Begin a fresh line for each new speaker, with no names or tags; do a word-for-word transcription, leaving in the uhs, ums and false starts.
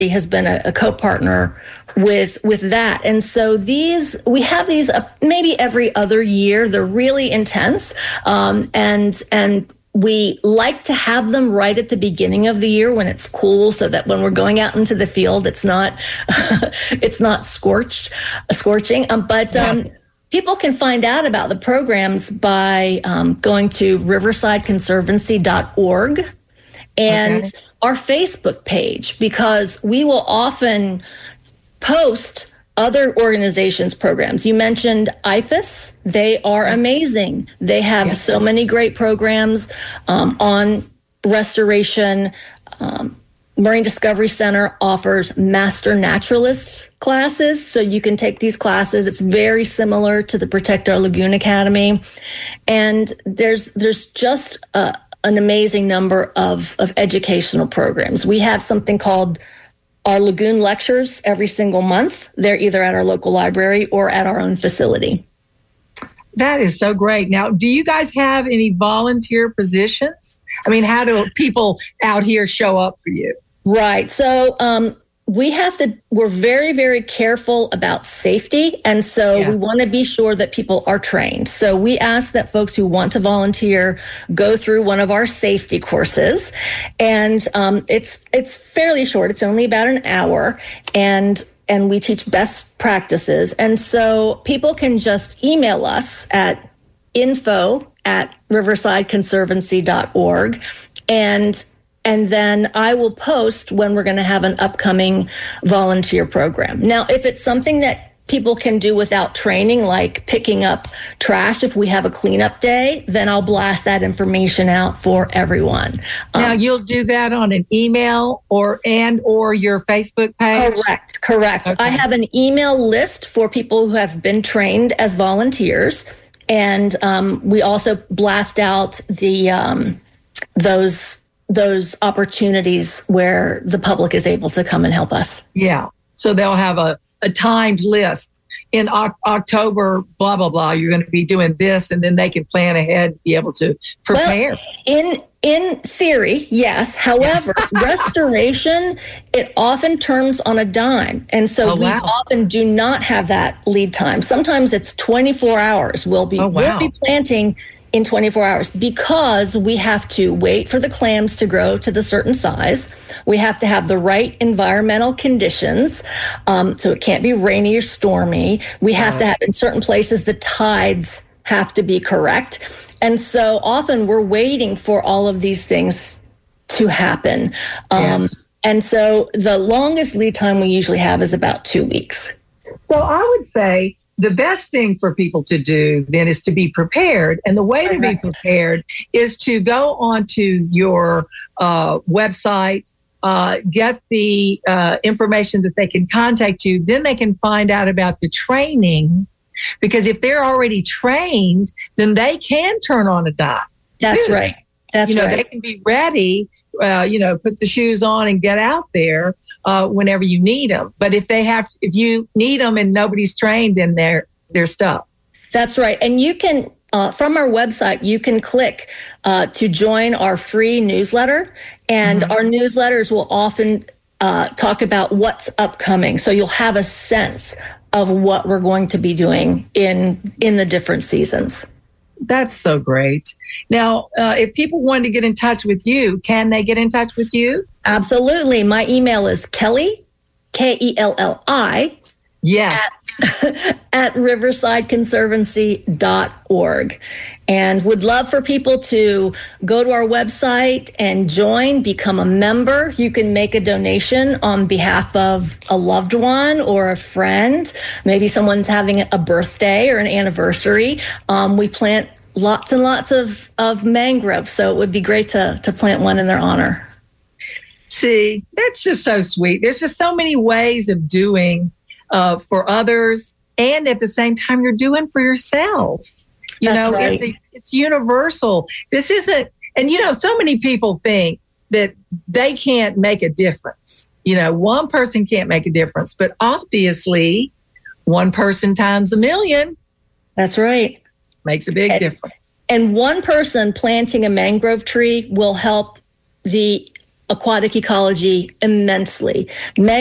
has been a, a co-partner with with that. And so these, we have these uh, maybe every other year. They're really intense. Um, and, and we like to have them right at the beginning of the year when it's cool, so that when we're going out into the field, it's not, it's not scorched, scorching. Um, but, um, people can find out about the programs by um, going to riverside conservancy dot org and okay. our Facebook page, because we will often post other organizations' programs. You mentioned I F A S. They are amazing. They have yes. so many great programs um, on restoration. Um, Marine Discovery Center offers master naturalist classes, so you can take these classes. It's very similar to the Protect Our Lagoon Academy. And there's there's just a, an amazing number of, of educational programs. We have something called our Lagoon Lectures every single month. They're either at our local library or at our own facility.
That is so great. Now, do you guys have any volunteer positions? I mean, how do people out here show up for you?
Right. So um, we have to, we're very, very careful about safety. And so yeah. we want to be sure that people are trained. So we ask that folks who want to volunteer go through one of our safety courses. And um, it's it's fairly short. It's only about an hour. And and we teach best practices. And so people can just email us at info at riverside conservancy dot org. And And then I will post when we're going to have an upcoming volunteer program. Now, if it's something that people can do without training, like picking up trash, if we have a cleanup day, then I'll blast that information out for everyone.
Now, um, you'll do that on an email or and or your Facebook page?
Correct, correct. Okay. I have an email list for people who have been trained as volunteers. And um, we also blast out the um, those those opportunities where the public is able to come and help us.
Yeah. So they'll have a, a timed list in o- October, blah, blah, blah. You're going to be doing this, and then they can plan ahead, be able to prepare.
Well, in in theory, yes. However, restoration, it often turns on a dime. And so oh, we wow. often do not have that lead time. Sometimes it's twenty-four hours. We'll be, oh, wow. we'll be planting in twenty-four hours, because we have to wait for the clams to grow to the certain size. We have to have the right environmental conditions. Um, so it can't be rainy or stormy. We have to have, in certain places, the tides have to be correct. And so often we're waiting for all of these things to happen. Um, yes. And so the longest lead time we usually have is about two weeks.
So I would say the best thing for people to do then is to be prepared. And the way to be prepared is to go onto your uh, website, uh, get the uh, information that they can contact you. Then they can find out about the training, because if they're already trained, then they can turn on a dime.
That's too. right. That's
you know,
right.
They can be ready, uh, you know, put the shoes on and get out there uh, whenever you need them. But if they have, if you need them and nobody's trained, then they're they're stuck.
That's right. And you can, uh, from our website, you can click uh, to join our free newsletter. And mm-hmm. our newsletters will often uh, talk about what's upcoming. So you'll have a sense of what we're going to be doing in in the different seasons.
That's so great. Now, uh, if people want to get in touch with you, can they get in touch with you?
Absolutely. My email is Kelly, K E L L I,
yes,
at, at riverside conservancy dot org. And would love for people to go to our website and join, become a member. You can make a donation on behalf of a loved one or a friend. Maybe someone's having a birthday or an anniversary. Um, we plant lots and lots of, of mangroves, so it would be great to, to plant one in their honor.
See, that's just so sweet. There's just so many ways of doing uh, for others, and at the same time, you're doing for yourself. You
That's
know,
right.
it's, it's universal. This isn't, and you know, so many people think that they can't make a difference. You know, one person can't make a difference, but obviously, one person times a million.
That's right.
Makes a big
and,
difference.
And one person planting a mangrove tree will help the aquatic ecology immensely.